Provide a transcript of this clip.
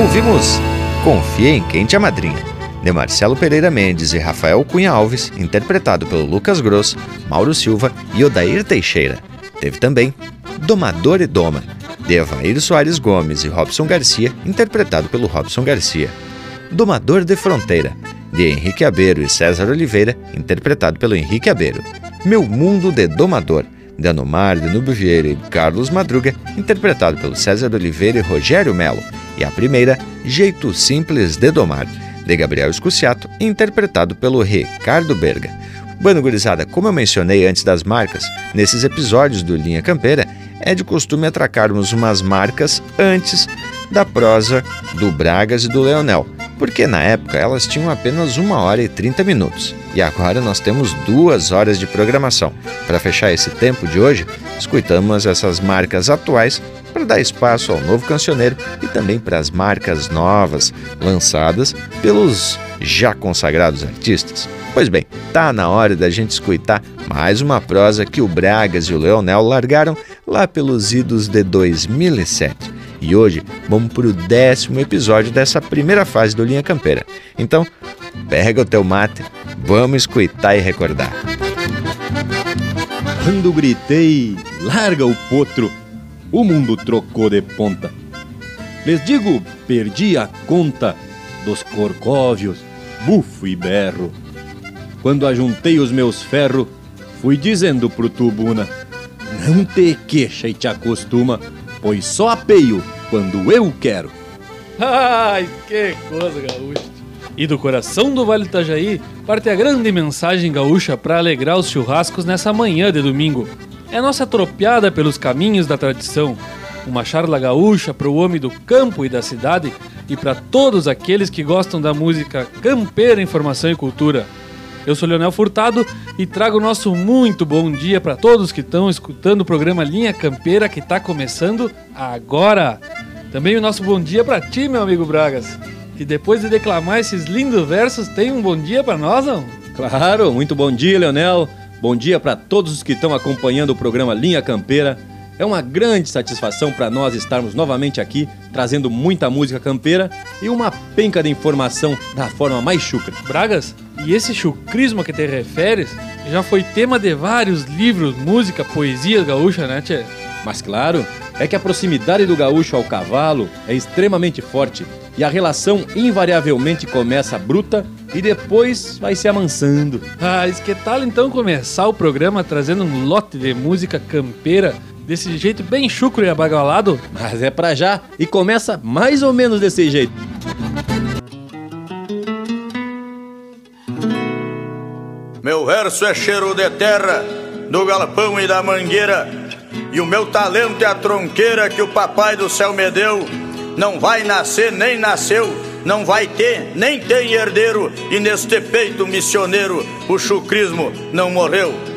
Ouvimos Confia em Quem Te Amadrinha, de Marcelo Pereira Mendes e Rafael Cunha Alves, interpretado pelo Lucas Gross, Mauro Silva e Odair Teixeira. Teve também Domador e Doma, de Evair Soares Gomes e Robson Garcia, interpretado pelo Robson Garcia. Domador de Fronteira, de Henrique Abeiro e César Oliveira, interpretado pelo Henrique Abeiro. Meu Mundo de Domador, de Anomar de Nubio Vieira e Carlos Madruga, interpretado pelo César Oliveira e Rogério Melo. E a primeira, Jeito Simples de Domar, de Gabriel Escuciato, interpretado pelo Ricardo Berga. Bueno, gurizada, como eu mencionei antes das marcas, nesses episódios do Linha Campeira, é de costume atracarmos umas marcas antes da prosa do Bragas e do Leonel, porque na época elas tinham apenas 1 hora e 30 minutos. E agora nós temos 2 horas de programação. Para fechar esse tempo de hoje, escutamos essas marcas atuais para dar espaço ao novo cancioneiro e também para as marcas novas lançadas pelos já consagrados artistas. Pois bem, tá na hora da gente escutar mais uma prosa que o Bragas e o Leonel largaram lá pelos idos de 2007. E hoje vamos para o 10º episódio dessa primeira fase do Linha Campeira. Então, pega o teu mate, vamos escutar e recordar. Quando gritei, larga o potro, o mundo trocou de ponta. Les digo, perdi a conta dos corcóvios, bufo e berro. Quando ajuntei os meus ferros, fui dizendo pro tubuna: não te queixa e te acostuma, pois só apeio quando eu quero. Ai, que coisa, gaúcha! E do coração do Vale do Itajaí parte a grande mensagem gaúcha para alegrar os churrascos nessa manhã de domingo. É nossa tropeada pelos caminhos da tradição, uma charla gaúcha para o homem do campo e da cidade e para todos aqueles que gostam da música campeira, informação e cultura. Eu sou Leonel Furtado e trago o nosso muito bom dia para todos que estão escutando o programa Linha Campeira, que está começando agora. Também o nosso bom dia para ti, meu amigo Bragas, que depois de declamar esses lindos versos tem um bom dia para nós, não? Claro, muito bom dia, Leonel. Bom dia para todos os que estão acompanhando o programa Linha Campeira. É uma grande satisfação para nós estarmos novamente aqui, trazendo muita música campeira e uma penca de informação da forma mais chucra. Bragas, e esse chucrismo a que te referes já foi tema de vários livros, música, poesia gaúcha, né, tchê? Mas claro, é que a proximidade do gaúcho ao cavalo é extremamente forte e a relação invariavelmente começa bruta e depois vai se amansando. Ah, que tal então começar o programa trazendo um lote de música campeira desse jeito bem chucro e abagalado? Mas é pra já e começa mais ou menos desse jeito. Meu verso é cheiro de terra, do galpão e da mangueira, e o meu talento é a tronqueira que o papai do céu me deu. Não vai nascer nem nasceu, não vai ter nem tem herdeiro, e neste peito missioneiro o chucrismo não morreu.